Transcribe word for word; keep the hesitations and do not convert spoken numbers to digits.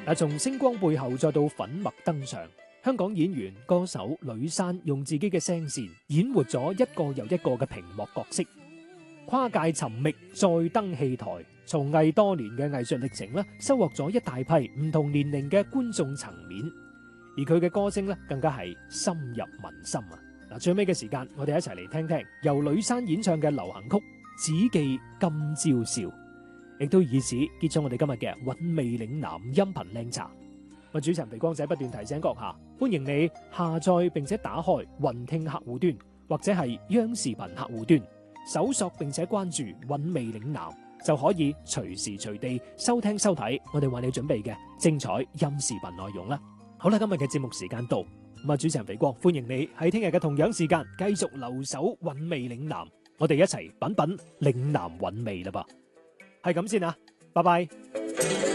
嗱，從星光背後再到粉墨登場，香港演員歌手呂珊用自己嘅聲線演活咗一個又一個嘅屏幕角色，跨界尋覓再登戲台，從藝多年嘅藝術歷程咧，收穫咗一大批唔同年齡嘅觀眾層面，而佢嘅歌聲咧更加係深入民心啊！嗱，最尾嘅時間，我哋一齊嚟聽聽由呂珊演唱嘅流行曲《只記今朝笑》，亦都以此結束我哋今日嘅韻味嶺南音頻靚茶。我主持人肥光仔不斷提醒閣下，歡迎你下載並且打開雲聽客戶端或者係央視頻客戶端，搜索並且關注韻味嶺南，就可以隨時隨地收聽收睇我哋為你準備嘅精彩音視頻內容啦。好啦，今日嘅節目時間到，咁啊，主持人肥光歡迎你喺聽日嘅同樣時間繼續留守韻味嶺南，我哋一齊品品嶺南韻味啦噃，係咁先啊，拜拜。